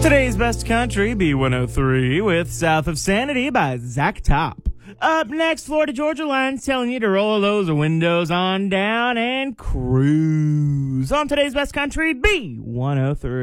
Today's best country, B103, with South of Sanity by Zach Top. Up next, Florida Georgia Line's telling you to roll those windows on down and cruise. On today's best country, B103.